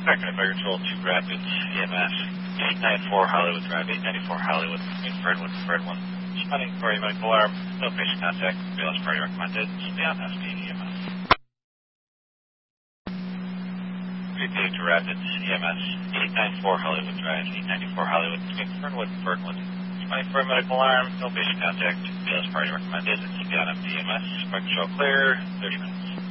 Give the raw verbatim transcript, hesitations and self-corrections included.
Background Fire Control two Rapids, E M S, eight nine four Hollywood Drive, eight ninety-four Hollywood, Fred one, Fred one. Responding for a medical alarm, no patient contact, ambulance party recommended, stay on S P E M S. Repeating to Rapids, E M S, eight ninety-four Hollywood Drive, eight ninety-four Hollywood, Fernwood, Fernwood. Responding for a medical alarm, no patient contact, ambulance party recommended, stay on S P E M S. Fire Control clear, thirty minutes.